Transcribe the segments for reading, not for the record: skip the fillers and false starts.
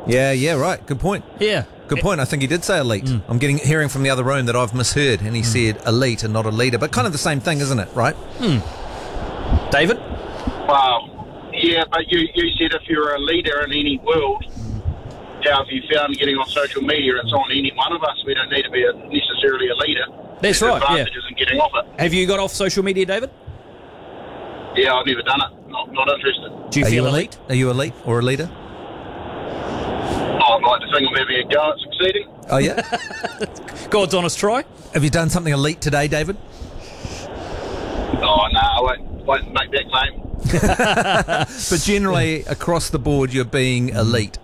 Yeah, right. Good point. Yeah. Good point. I think he did say elite. I'm hearing from the other room that I've misheard, and he said elite and not a leader, but kind of the same thing, isn't it? Right? David? Well, yeah, but you said if you're a leader in any world, how have you found getting on social media? It's on any one of us. We don't need to be necessarily a leader. That's There's right, yeah. advantages in getting off it. Have you got off social media, David? Yeah, I've never done it. Not interested. Do you Are feel you elite? Are you elite or a leader? I'd like to think I'm having a go at succeeding. Oh, yeah? God's honest try. Have you done something elite today, David? Oh, no, I won't make that claim. But generally, across the board, you're being elite.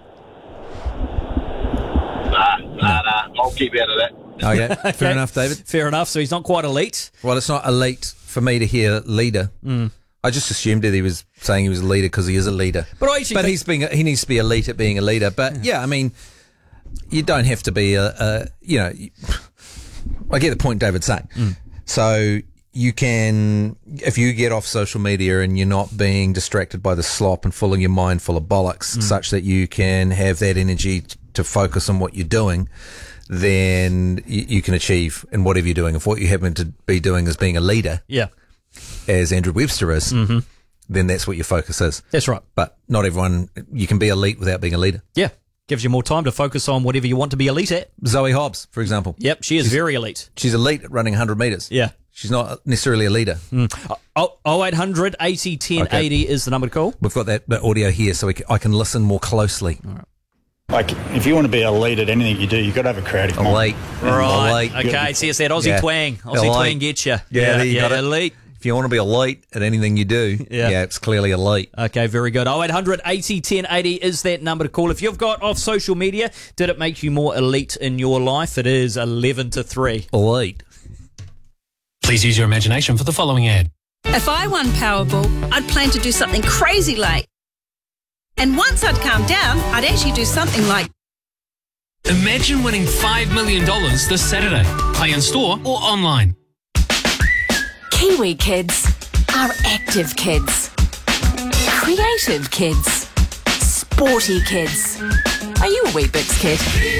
Nah, I'll keep out of that. Okay, fair enough, David. Fair enough. So he's not quite elite. Well, it's not elite for me to hear leader. I just assumed that he was saying he was a leader because he is a leader. But I actually think he needs to be elite at being a leader. But yeah, I mean, you don't have to be I get the point David's saying. So you can, if you get off social media and you're not being distracted by the slop and filling your mind full of bollocks, such that you can have that energy to focus on what you're doing, then you can achieve in whatever you're doing. If what you happen to be doing is being a leader, Yeah. as Andrew Webster is, then that's what your focus is. That's right. But not everyone, you can be elite without being a leader. Yeah. Gives you more time to focus on whatever you want to be elite at. Zoe Hobbs, for example. Yep, she is very elite. She's elite at running 100 metres. Yeah. She's not necessarily a leader. 0800 80 10 80 is the number to call. We've got that audio here so I can listen more closely. Like, if you want to be a lead at anything you do, you've got to have a creative mind. Elite. Right. Elite. Okay, see, it's that Aussie Yeah. twang. Aussie Elite. twang gets you. Yeah, there you got it. elite. If you want to be elite at anything you do, Yeah. it's clearly elite. Okay, very good. 0800 80 10 80 is that number to call. If you've got off social media, did it make you more elite in your life? It is 11 to 3. Elite. Please use your imagination for the following ad. If I won Powerball, I'd plan to do something crazy like. And once I'd calmed down, I'd actually do something like. Imagine winning $5 million this Saturday. Play in store or online. Kiwi kids are active kids, creative kids, sporty kids. Are you a Weet-Bix kid?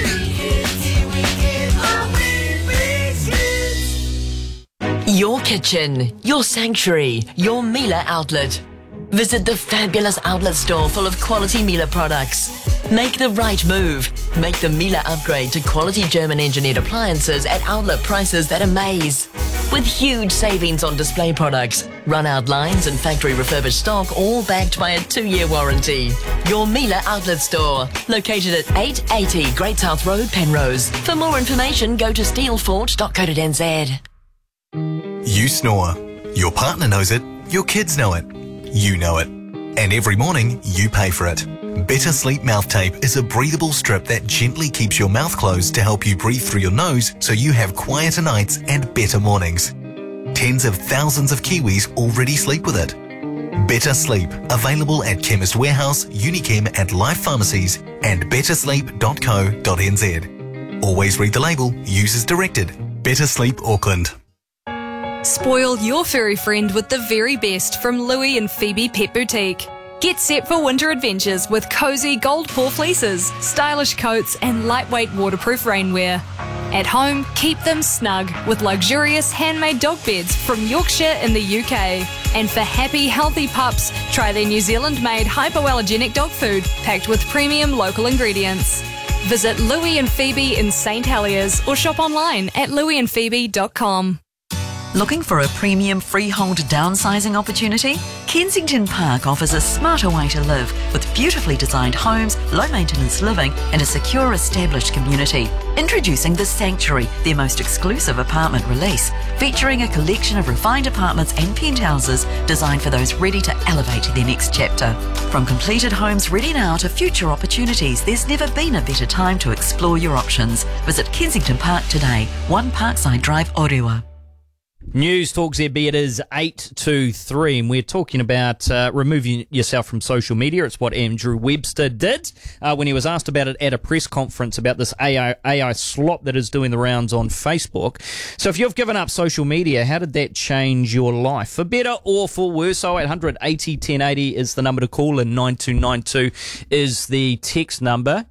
Your kitchen, your sanctuary, your Miele outlet. Visit the fabulous outlet store full of quality Miele products. Make the right move. Make the Miele upgrade to quality German-engineered appliances at outlet prices that amaze. With huge savings on display products, run-out lines and factory refurbished stock, all backed by a 2-year warranty. Your Miele outlet store, located at 880 Great South Road, Penrose. For more information, go to steelfort.co.nz. You snore. Your partner knows it. Your kids know it. You know it. And every morning, you pay for it. Better Sleep Mouth Tape is a breathable strip that gently keeps your mouth closed to help you breathe through your nose so you have quieter nights and better mornings. Tens of thousands of Kiwis already sleep with it. Better Sleep, available at Chemist Warehouse, Unichem and Life Pharmacies and bettersleep.co.nz. Always read the label, use as directed. Better Sleep Auckland. Spoil your furry friend with the very best from Louie and Phoebe Pet Boutique. Get set for winter adventures with cozy gold paw fleeces, stylish coats and lightweight waterproof rainwear. At home, keep them snug with luxurious handmade dog beds from Yorkshire in the UK. And for happy, healthy pups, try their New Zealand-made hypoallergenic dog food packed with premium local ingredients. Visit Louie and Phoebe in St Heliers or shop online at louieandphoebe.com. Looking for a premium freehold downsizing opportunity? Kensington Park offers a smarter way to live with beautifully designed homes, low maintenance living and a secure established community. Introducing The Sanctuary, their most exclusive apartment release, featuring a collection of refined apartments and penthouses designed for those ready to elevate their next chapter. From completed homes ready now to future opportunities, there's never been a better time to explore your options. Visit Kensington Park today, 1 Parkside Drive, Orewa. News Talk ZB, it is 8 to 3, and we're talking about removing yourself from social media. It's what Andrew Webster did when he was asked about it at a press conference about this AI slop that is doing the rounds on Facebook. So if you've given up social media, how did that change your life? For better or for worse? 0800 80 1080 is the number to call, and 9292 is the text number.